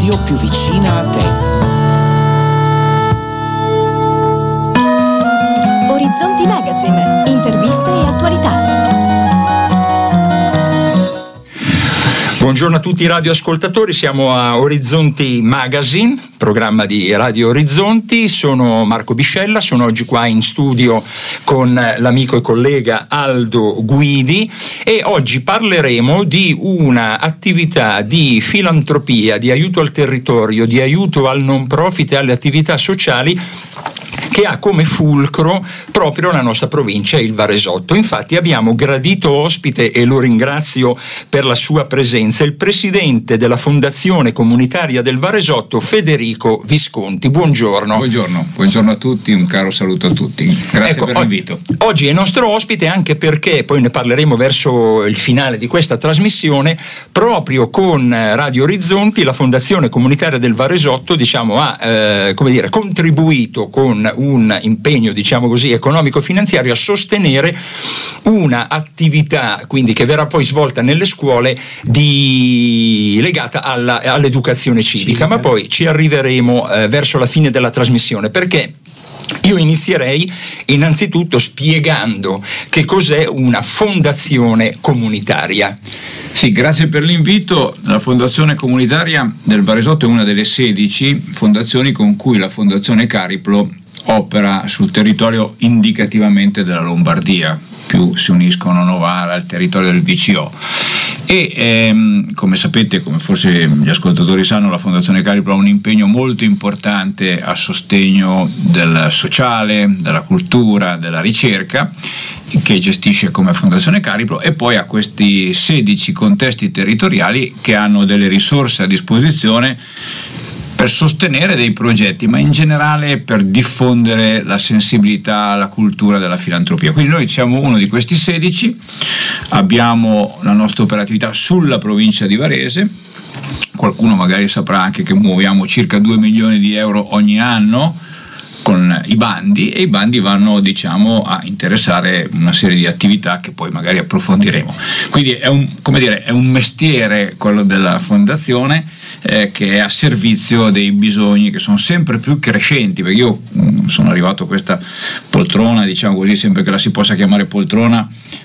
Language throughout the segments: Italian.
radio più vicina a te. Orizzonti Magazine, interviste e attualità. Buongiorno a tutti i radioascoltatori, siamo a Orizzonti Magazine, programma di Radio Orizzonti. Sono Marco Biscella, sono oggi qua in studio con l'amico e collega Aldo Guidi e oggi parleremo di una attività di filantropia, di aiuto al territorio, di aiuto al non profit e alle attività sociali che ha come fulcro proprio la nostra provincia, il Varesotto. Infatti abbiamo gradito ospite, e lo ringrazio per la sua presenza, il presidente della Fondazione Comunitaria del Varesotto, Federico Visconti. Buongiorno. Buongiorno a tutti, un caro saluto a tutti. Grazie per l'invito. Oggi è nostro ospite anche perché, poi ne parleremo verso il finale di questa trasmissione, proprio con Radio Orizzonti la Fondazione Comunitaria del Varesotto ha contribuito con un impegno economico-finanziario a sostenere una attività quindi che verrà poi svolta nelle scuole legata all'educazione civica, ma poi ci arriveremo verso la fine della trasmissione, perché io inizierei innanzitutto spiegando che cos'è una fondazione comunitaria. Sì, grazie per l'invito. La Fondazione Comunitaria del Varesotto è una delle 16 fondazioni con cui la Fondazione Cariplo opera sul territorio indicativamente della Lombardia. Più si uniscono Novara al territorio del VCO e come sapete, come forse gli ascoltatori sanno, la Fondazione Cariplo ha un impegno molto importante a sostegno del sociale, della cultura, della ricerca, che gestisce come Fondazione Cariplo, e poi ha questi 16 contesti territoriali che hanno delle risorse a disposizione per sostenere dei progetti, ma in generale per diffondere la sensibilità, la cultura della filantropia. Quindi noi siamo uno di questi 16, abbiamo la nostra operatività sulla provincia di Varese. Qualcuno magari saprà anche che muoviamo circa 2 milioni di euro ogni anno con i bandi, e i bandi vanno a interessare una serie di attività che poi magari approfondiremo. Quindi è un mestiere quello della fondazione che è a servizio dei bisogni che sono sempre più crescenti, perché io sono arrivato a questa poltrona, sempre che la si possa chiamare poltrona,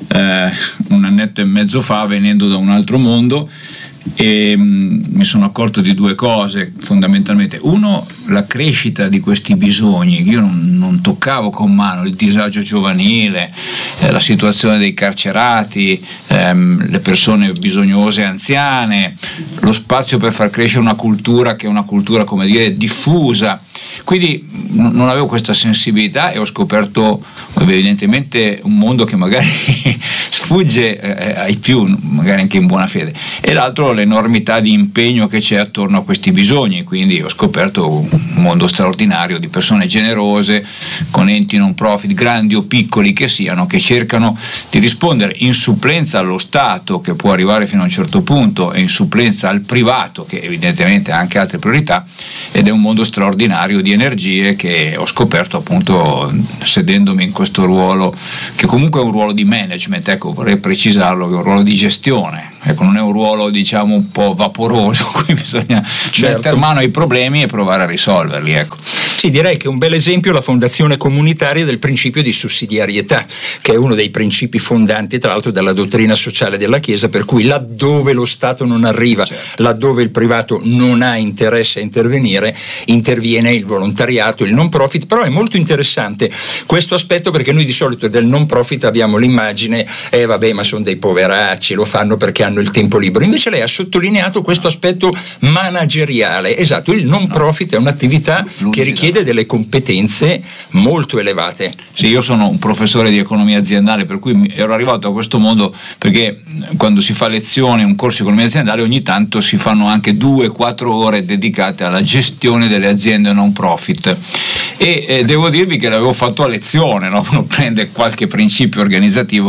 un annetto e mezzo fa, venendo da un altro mondo, e mi sono accorto di due cose fondamentalmente. Uno, la crescita di questi bisogni che io non toccavo con mano: il disagio giovanile, la situazione dei carcerati, le persone bisognose anziane, lo spazio per far crescere una cultura che è una cultura diffusa. Quindi non avevo questa sensibilità e ho scoperto evidentemente un mondo che magari sfugge ai più, magari anche in buona fede, e l'altro l'enormità di impegno che c'è attorno a questi bisogni. Quindi ho scoperto un mondo straordinario di persone generose, con enti non profit, grandi o piccoli che siano, che cercano di rispondere in supplenza allo Stato, che può arrivare fino a un certo punto, e in supplenza al privato, che evidentemente ha anche altre priorità, ed è un mondo straordinario di energie che ho scoperto appunto sedendomi in questo ruolo, che comunque è un ruolo di management, vorrei precisarlo, che è un ruolo di gestione, non è un ruolo un po' vaporoso, qui bisogna mettere mano ai problemi e provare a risolverli. Sì, direi che un bel esempio è la Fondazione Comunitaria del principio di sussidiarietà, che è uno dei principi fondanti tra l'altro della dottrina sociale della Chiesa, per cui laddove lo Stato non arriva, laddove il privato non ha interesse a intervenire, interviene il volontariato, il non profit. Però è molto interessante questo aspetto, perché noi di solito del non profit abbiamo l'immagine ma sono dei poveracci, lo fanno perché hanno il tempo libero. Invece lei ha sottolineato questo aspetto manageriale. Esatto, il non profit è un'attività che richiede delle competenze molto elevate. Sì, io sono un professore di economia aziendale, per cui ero arrivato a questo mondo perché quando si fa lezione, un corso di economia aziendale, ogni tanto si fanno anche 2-4 ore dedicate alla gestione delle aziende non profit, e devo dirvi che l'avevo fatto a lezione, no? Uno prende qualche principio organizzativo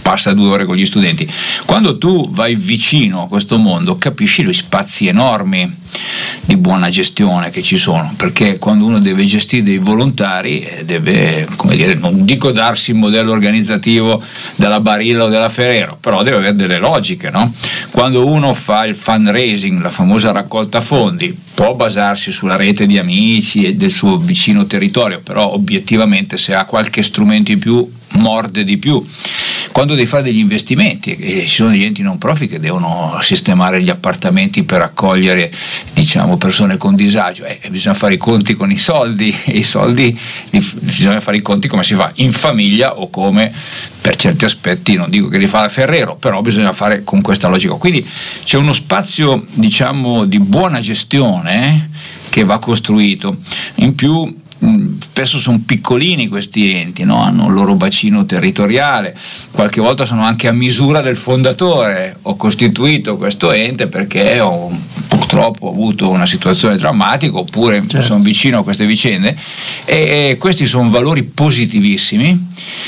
passa 2 ore con gli studenti. Quando tu vai vicino a questo mondo capisci gli spazi enormi di buona gestione che ci sono, perché quando uno deve gestire dei volontari deve, come dire, non dico darsi il modello organizzativo della Barilla o della Ferrero, però deve avere delle logiche, no? Quando uno fa il fundraising, la famosa raccolta fondi, può basarsi sulla rete di amici e del suo vicino territorio, però obiettivamente se ha qualche strumento in più morde di più. Quando devi fare degli investimenti, e ci sono degli enti non profit che devono sistemare gli appartamenti per accogliere, diciamo, persone con disagio, bisogna fare i conti con i soldi, e i soldi bisogna fare i conti come si fa in famiglia, o come per certi aspetti, non dico che li fa la Ferrero, però bisogna fare con questa logica. Quindi c'è uno spazio, diciamo, di buona gestione che va costruito. In più spesso sono piccolini questi enti, no? Hanno il loro bacino territoriale, qualche volta sono anche a misura del fondatore. Ho costituito questo ente perché purtroppo ho avuto una situazione drammatica, oppure sono vicino a queste vicende, e questi sono valori positivissimi,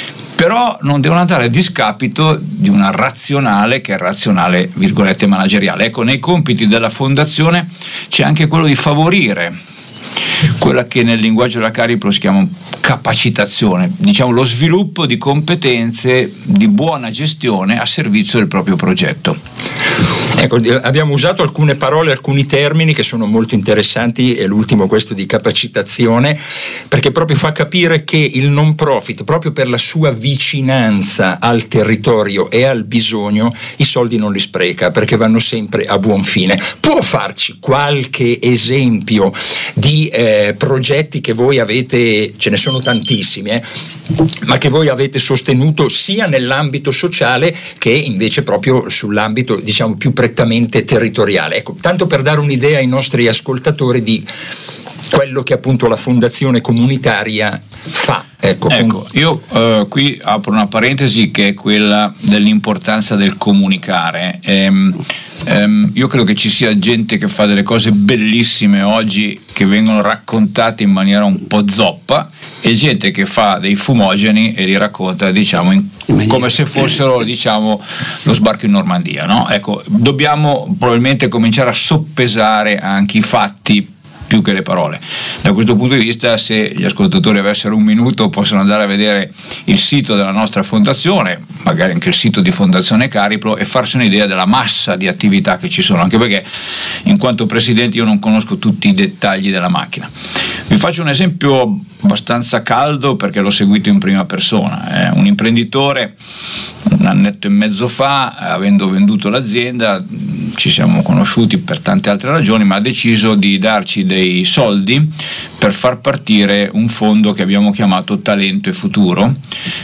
però non devono andare a discapito di una razionale, che è razionale virgolette manageriale. Ecco, nei compiti della fondazione c'è anche quello di favorire quella che nel linguaggio della Cariplo si chiama capacitazione, diciamo lo sviluppo di competenze di buona gestione a servizio del proprio progetto. Ecco, abbiamo usato alcune parole, alcuni termini che sono molto interessanti, e l'ultimo questo di capacitazione, perché proprio fa capire che il non profit, proprio per la sua vicinanza al territorio e al bisogno, i soldi non li spreca, perché vanno sempre a buon fine. Può farci qualche esempio di progetti che voi avete, ce ne sono tantissimi, ma che voi avete sostenuto sia nell'ambito sociale che invece proprio sull'ambito, diciamo, più prettamente territoriale? Ecco, tanto per dare un'idea ai nostri ascoltatori di quello che appunto la fondazione comunitaria fa. Ecco, io qui apro una parentesi, che è quella dell'importanza del comunicare. Io credo che ci sia gente che fa delle cose bellissime oggi che vengono raccontate in maniera un po' zoppa, e gente che fa dei fumogeni e li racconta, diciamo, come se fossero, diciamo, lo sbarco in Normandia, no? Ecco, dobbiamo probabilmente cominciare a soppesare anche i fatti più che le parole. Da questo punto di vista, se gli ascoltatori avessero un minuto, possono andare a vedere il sito della nostra fondazione, magari anche il sito di Fondazione Cariplo, e farsi un'idea della massa di attività che ci sono, anche perché in quanto presidente io non conosco tutti i dettagli della macchina. Vi faccio un esempio abbastanza caldo, perché l'ho seguito in prima persona. Un imprenditore, un annetto e mezzo fa, avendo venduto l'azienda, ci siamo conosciuti per tante altre ragioni, ma ha deciso di darci dei soldi per far partire un fondo che abbiamo chiamato Talento e Futuro.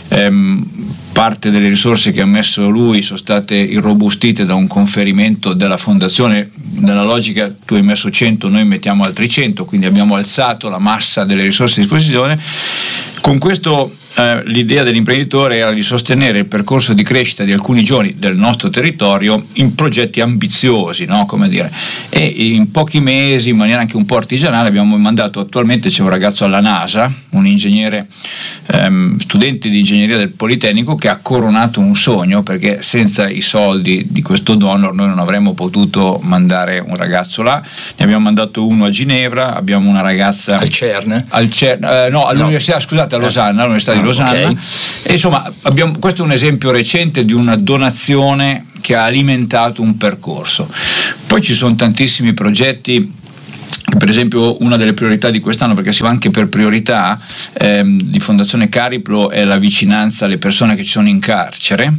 Parte delle risorse che ha messo lui sono state irrobustite da un conferimento della fondazione. Nella logica, tu hai messo 100, noi mettiamo altri 100, quindi abbiamo alzato la massa delle risorse a disposizione. Con questo l'idea dell'imprenditore era di sostenere il percorso di crescita di alcuni giovani del nostro territorio in progetti ambiziosi, no? Come dire. E in pochi mesi, in maniera anche un po' artigianale, abbiamo mandato, attualmente c'è un ragazzo alla NASA, un ingegnere, studente di ingegneria del Politecnico, che ha coronato un sogno, perché senza i soldi di questo donor noi non avremmo potuto mandare un ragazzo là. Ne abbiamo mandato uno a Ginevra, abbiamo una ragazza al CERN, all'università, scusate, a Losanna, all'università di Losanna. Okay. E insomma, questo è un esempio recente di una donazione che ha alimentato un percorso. Poi ci sono tantissimi progetti. Per esempio, una delle priorità di quest'anno, perché si va anche per priorità, di Fondazione Cariplo, è la vicinanza alle persone che ci sono in carcere,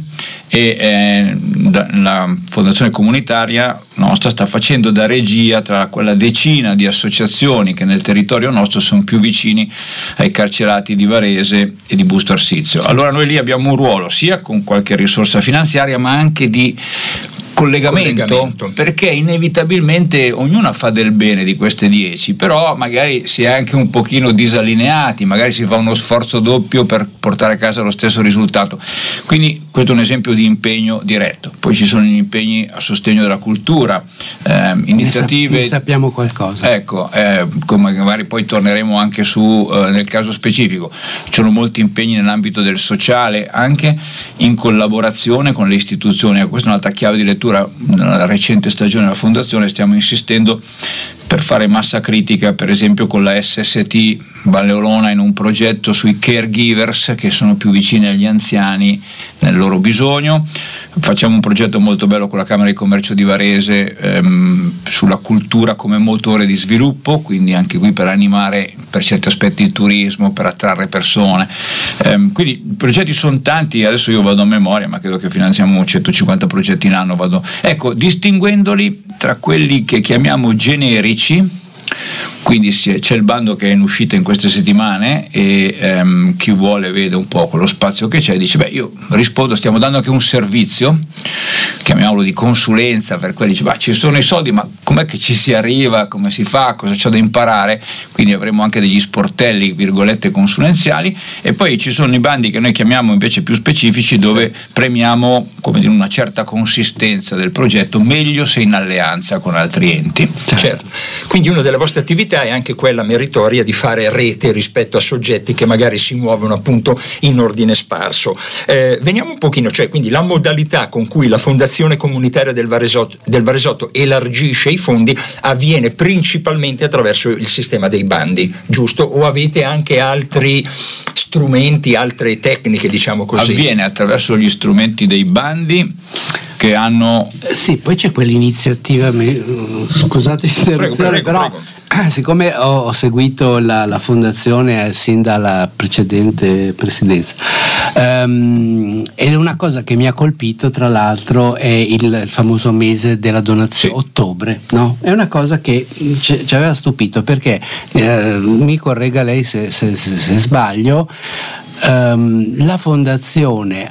e la fondazione comunitaria nostra sta facendo da regia tra quella decina di associazioni che nel territorio nostro sono più vicini ai carcerati di Varese e di Busto Arsizio. Allora noi lì abbiamo un ruolo sia con qualche risorsa finanziaria, ma anche di collegamento, perché inevitabilmente ognuna fa del bene di queste 10, però magari si è anche un pochino disallineati, magari si fa uno sforzo doppio per portare a casa lo stesso risultato. Quindi questo è un esempio di impegno diretto. Poi ci sono gli impegni a sostegno della cultura, iniziative. Ne sappiamo qualcosa. Ecco, come magari poi torneremo anche su nel caso specifico. Ci sono molti impegni nell'ambito del sociale, anche in collaborazione con le istituzioni. Questa è un'altra chiave di lettura. Nella recente stagione della Fondazione stiamo insistendo per fare massa critica, per esempio con la SST Valleolona, in un progetto sui caregivers che sono più vicini agli anziani nel loro bisogno. Facciamo un progetto molto bello con la Camera di Commercio di Varese sulla cultura come motore di sviluppo, quindi anche qui per animare per certi aspetti il turismo, per attrarre persone. Quindi i progetti sono tanti, adesso io vado a memoria, ma credo che finanziamo 150 progetti in anno. Ecco, distinguendoli tra quelli che chiamiamo generici, quindi c'è il bando che è in uscita in queste settimane e chi vuole vede un po' quello spazio che c'è e dice io rispondo, stiamo dando anche un servizio, chiamiamolo di consulenza, per quelli dice ci sono i soldi, ma com'è che ci si arriva, come si fa, cosa c'è da imparare, quindi avremo anche degli sportelli virgolette consulenziali. E poi ci sono i bandi che noi chiamiamo invece più specifici, dove premiamo una certa consistenza del progetto, meglio se in alleanza con altri enti. Certo. Quindi una delle vostre attività è anche quella meritoria di fare rete rispetto a soggetti che magari si muovono appunto in ordine sparso. Veniamo un pochino, quindi la modalità con cui la Fondazione Comunitaria del Varesotto elargisce i fondi avviene principalmente attraverso il sistema dei bandi, giusto? O avete anche altri strumenti, altre tecniche, diciamo così? Avviene attraverso gli strumenti dei bandi che hanno... Sì, poi c'è quell'iniziativa, scusate l'interruzione, però siccome ho seguito la fondazione sin dalla precedente presidenza, ed una cosa che mi ha colpito tra l'altro è il famoso mese della donazione, ottobre, no? È una cosa che ci aveva stupito, perché mi corregga lei se sbaglio. La fondazione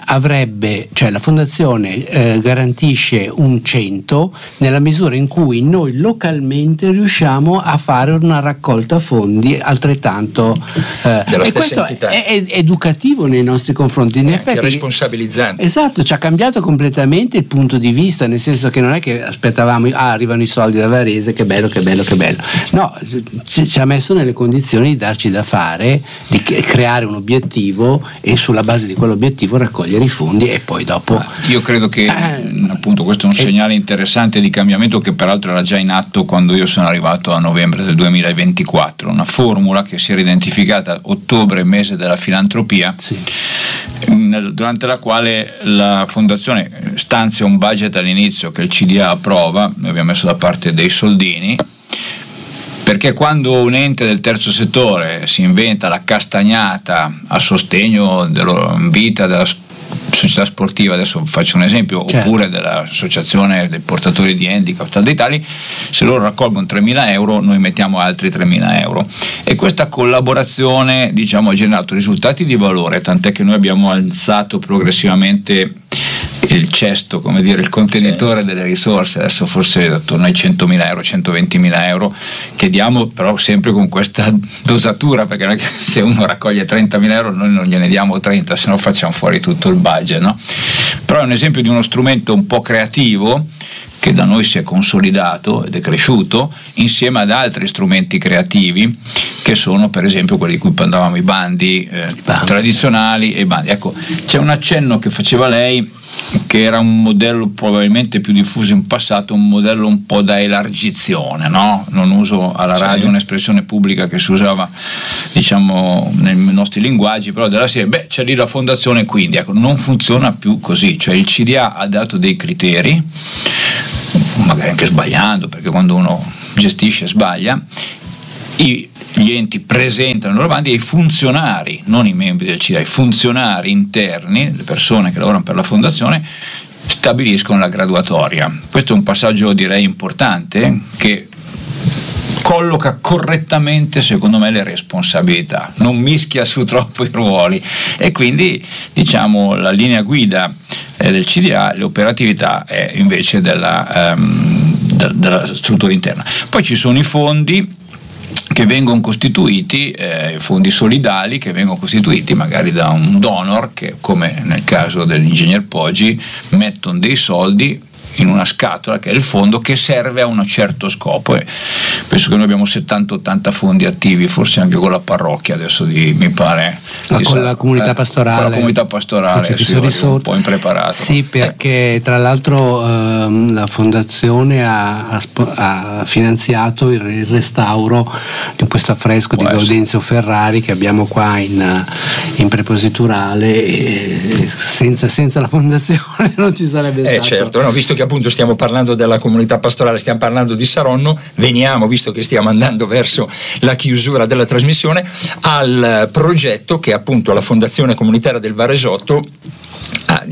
garantisce un 100 nella misura in cui noi localmente riusciamo a fare una raccolta fondi altrettanto e questo è educativo nei nostri confronti, in effetti è responsabilizzante. Esatto, ci ha cambiato completamente il punto di vista, nel senso che non è che aspettavamo arrivano i soldi da Varese, che bello, no, ci ha messo nelle condizioni di darci da fare, di creare un obiettivo e sulla base di quell'obiettivo raccogliere i fondi e poi dopo. Io credo che appunto questo è un segnale interessante di cambiamento, che peraltro era già in atto quando io sono arrivato a novembre del 2024, una formula che si era identificata ottobre, mese della filantropia, durante la quale la fondazione stanzia un budget all'inizio che il CDA approva. Noi abbiamo messo da parte dei soldini, perché quando un ente del terzo settore si inventa la castagnata a sostegno della vita della società sportiva, adesso faccio un esempio, oppure dell'associazione dei portatori di handicap d'Italia, se loro raccolgono 3.000 euro noi mettiamo altri 3.000 euro, e questa collaborazione ha generato risultati di valore, tant'è che noi abbiamo alzato progressivamente il cesto, il contenitore delle risorse, adesso forse attorno ai 100.000 euro, 120.000 euro, che diamo però sempre con questa dosatura, perché non è che se uno raccoglie 30.000 euro noi non gliene diamo 30, se no facciamo fuori tutto il budget, no? Però è un esempio di uno strumento un po' creativo che da noi si è consolidato ed è cresciuto insieme ad altri strumenti creativi, che sono per esempio quelli di cui parlavamo, i bandi tradizionali e i bandi. Ecco, c'è un accenno che faceva lei, che era un modello probabilmente più diffuso in passato, un modello un po' da elargizione, no? Non uso alla radio un'espressione pubblica che si usava nei nostri linguaggi, però della serie, c'è lì la fondazione, quindi non funziona più così, cioè il CDA ha dato dei criteri, magari anche sbagliando, perché quando uno gestisce sbaglia, gli enti presentano i loro bandi e i funzionari, non i membri del CDA, i funzionari interni, le persone che lavorano per la fondazione, stabiliscono la graduatoria. Questo è un passaggio direi importante, che colloca correttamente secondo me le responsabilità, non mischia su troppo i ruoli, e quindi la linea guida del CDA, l'operatività è invece della struttura interna. Poi ci sono i fondi che vengono costituiti, fondi solidali che vengono costituiti magari da un donor che, come nel caso dell'ingegner Poggi, mettono dei soldi in una scatola che è il fondo, che serve a un certo scopo, e penso che noi abbiamo 70-80 fondi attivi, forse anche con la parrocchia adesso mi pare con la comunità pastorale, con la comunità pastorale un po' impreparato. Sì, perché tra l'altro la fondazione ha finanziato il restauro di questo affresco di Gaudenzio Ferrari che abbiamo qua in prepositurale, e senza la fondazione non ci sarebbe stato. Certo, no, visto che appunto stiamo parlando della comunità pastorale, stiamo parlando di Saronno, veniamo, visto che stiamo andando verso la chiusura della trasmissione, al progetto che appunto la Fondazione Comunitaria del Varesotto ha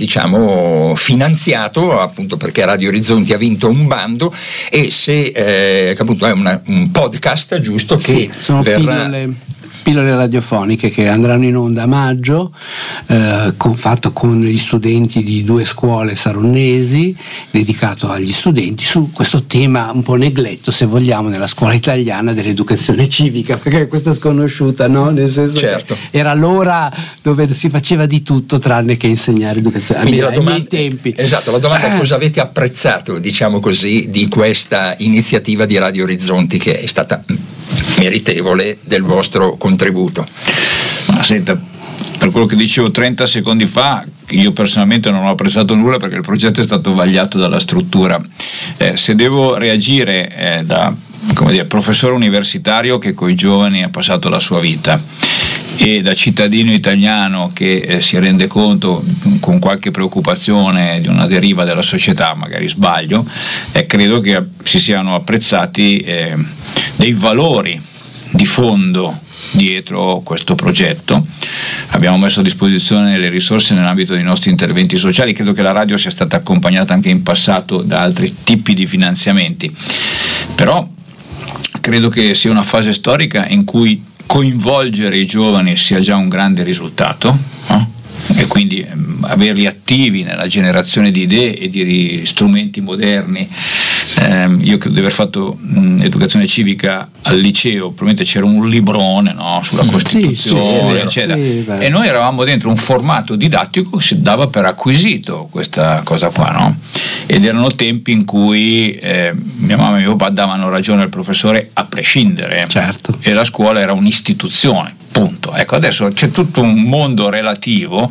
finanziato, appunto perché Radio Orizzonti ha vinto un bando, e se appunto è un podcast, giusto, che sono pillole radiofoniche che andranno in onda a maggio, fatto con gli studenti di 2 scuole saronnesi, dedicato agli studenti su questo tema un po' negletto, se vogliamo, nella scuola italiana dell'educazione civica, perché questa è sconosciuta, no? Nel senso, certo, che era l'ora dove si faceva di tutto tranne che insegnare educazione. Quindi la domanda, ai tempi. Esatto, la domanda è cosa avete apprezzato, diciamo così, di questa iniziativa di Radio Orizzonti, che è stata meritevole del vostro contributo. Ma senta, per quello che dicevo 30 secondi fa, io personalmente non ho apprezzato nulla perché il progetto è stato vagliato dalla struttura. Se devo reagire da professore universitario che coi giovani ha passato la sua vita, e da cittadino italiano che si rende conto con qualche preoccupazione di una deriva della società, magari sbaglio, credo che si siano apprezzati dei valori di fondo dietro questo progetto. Abbiamo messo a disposizione le risorse nell'ambito dei nostri interventi sociali, credo che la radio sia stata accompagnata anche in passato da altri tipi di finanziamenti, però credo che sia una fase storica in cui coinvolgere i giovani sia già un grande risultato, no? E quindi averli attivi nella generazione di idee e di strumenti moderni. Io credo di aver fatto educazione civica al liceo, probabilmente c'era un librone, no, sulla Costituzione, eccetera, e noi eravamo dentro un formato didattico che si dava per acquisito questa cosa qua, no? Ed erano tempi in cui mia mamma e mio papà davano ragione al professore a prescindere, certo, e la scuola era un'istituzione, punto. Ecco, adesso c'è tutto un mondo relativo,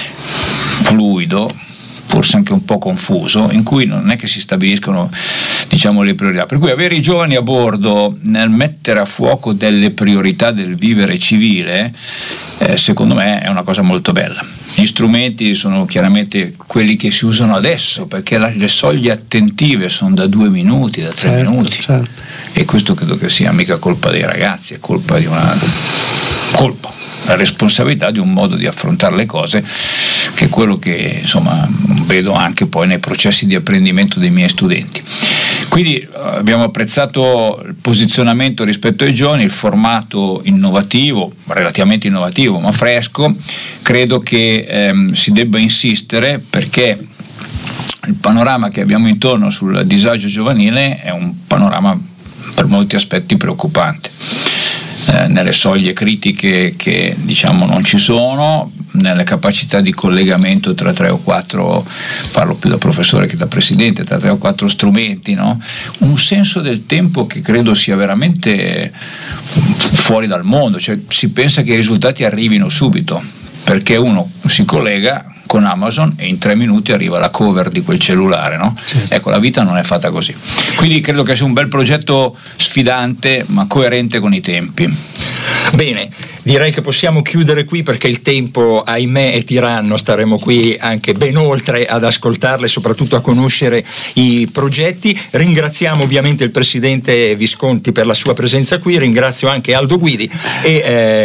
fluido, forse anche un po' confuso, in cui non è che si stabiliscono, diciamo, le priorità, per cui avere i giovani a bordo nel mettere a fuoco delle priorità del vivere civile, secondo me è una cosa molto bella. Gli strumenti sono chiaramente quelli che si usano adesso, perché le soglie attentive sono da 2 minuti, da 3 minuti, certo. E questo credo che sia mica colpa dei ragazzi, è colpa di la responsabilità di un modo di affrontare le cose, che è quello che insomma vedo anche poi nei processi di apprendimento dei miei studenti. Quindi abbiamo apprezzato il posizionamento rispetto ai giovani, il formato innovativo, relativamente innovativo ma fresco. Credo che si debba insistere, perché il panorama che abbiamo intorno sul disagio giovanile è un panorama per molti aspetti preoccupante. Nelle soglie critiche che diciamo non ci sono, nelle capacità di collegamento tra 3 o 4, parlo più da professore che da presidente, tra 3 o 4 strumenti, no? Un senso del tempo che credo sia veramente fuori dal mondo, cioè si pensa che i risultati arrivino subito, perché uno si collega con Amazon e in 3 minuti arriva la cover di quel cellulare, no? Certo. Ecco, la vita non è fatta così. Quindi credo che sia un bel progetto sfidante ma coerente con i tempi. Bene, direi che possiamo chiudere qui, perché il tempo, ahimè, è tiranno. Staremo qui anche ben oltre ad ascoltarle e soprattutto a conoscere i progetti. Ringraziamo ovviamente il presidente Visconti per la sua presenza qui, ringrazio anche Aldo Guidi e